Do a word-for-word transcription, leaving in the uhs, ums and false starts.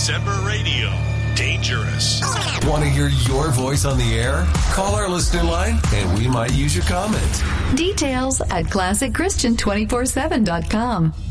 December radio. Dangerous. Want to hear your voice on the air? Call our listener line and we might use your comment. Details at classic christian two forty-seven dot com.